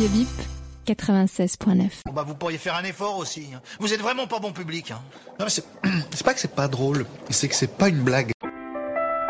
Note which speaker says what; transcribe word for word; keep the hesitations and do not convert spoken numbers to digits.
Speaker 1: Radio Bip, quatre-vingt-seize point neuf.
Speaker 2: Bon bah vous pourriez faire un effort aussi. Vous êtes vraiment pas bon public. Hein.
Speaker 3: Non mais c'est, c'est pas que c'est pas drôle, c'est que c'est pas une blague.